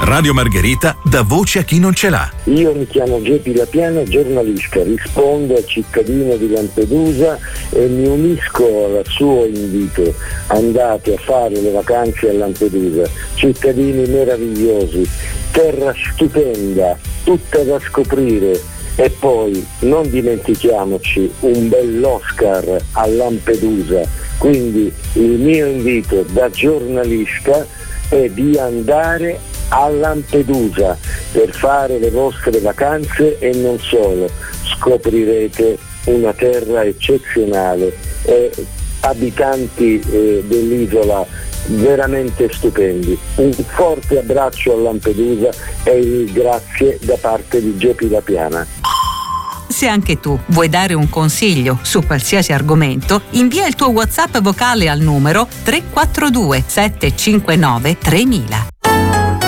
Radio Margherita dà voce a chi non ce l'ha. Io mi chiamo Geppi Lapiana, giornalista, rispondo al cittadino di Lampedusa e mi unisco al suo invito. Andate a fare le vacanze a Lampedusa, cittadini meravigliosi, terra stupenda, tutta da scoprire. E poi non dimentichiamoci un bell'Oscar a Lampedusa. Quindi il mio invito da giornalista è di andare a Lampedusa per fare le vostre vacanze e non solo. Scoprirete una terra eccezionale e abitanti dell'isola veramente stupendi. Un forte abbraccio a Lampedusa e il grazie da parte di Geppi Lapiana. Se anche tu vuoi dare un consiglio su qualsiasi argomento, invia il tuo WhatsApp vocale al numero 342 759 3000.